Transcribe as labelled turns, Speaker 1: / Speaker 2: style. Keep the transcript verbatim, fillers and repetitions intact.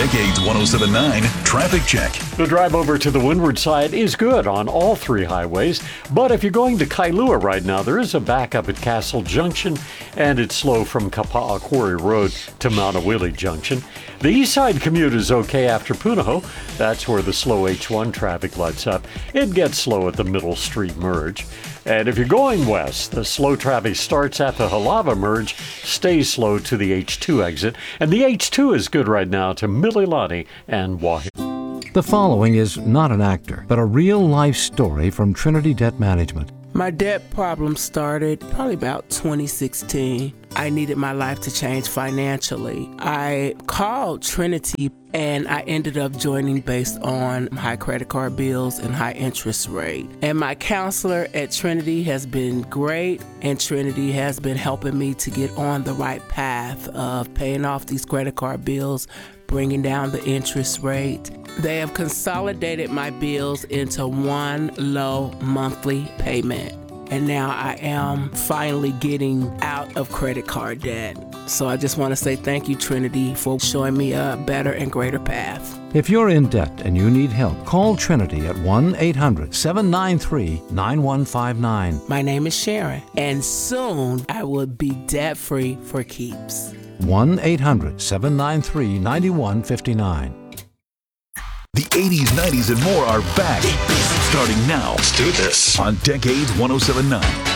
Speaker 1: Decades one oh seven point nine Traffic Check.
Speaker 2: The drive over to the windward side is good on all three highways, but if you're going to Kailua right now, there is a backup at Castle Junction, and it's slow from Kapa'a Quarry Road to Mount Awili Junction. The east side commute is okay after Punahou. That's where the slow H one traffic lights up. It gets slow at the Middle Street merge. And if you're going west, the slow traffic starts at the Halava merge, stays slow to the H two exit, and the H two is good right now to Mililani and Waihi.
Speaker 3: The following is not an actor, but a real-life story from Trinity Debt Management.
Speaker 4: My debt problem started probably about twenty sixteen. I needed my life to change financially. I called Trinity and I ended up joining based on high credit card bills and high interest rate. And my counselor at Trinity has been great, and Trinity has been helping me to get on the right path of paying off these credit card bills, bringing down the interest rate. They have consolidated my bills into one low monthly payment. And now I am finally getting out of credit card debt. So I just want to say thank you, Trinity, for showing me a better and greater path.
Speaker 3: If you're in debt and you need help, call Trinity at one eight hundred seven nine three nine one five nine.
Speaker 4: My name is Sharon, and soon I will be debt-free for keeps.
Speaker 3: one eight hundred seven nine three nine one five nine.
Speaker 1: The eighties, nineties, and more are back. Starting now.
Speaker 5: Let's do this.
Speaker 1: On Decades one oh seven point nine.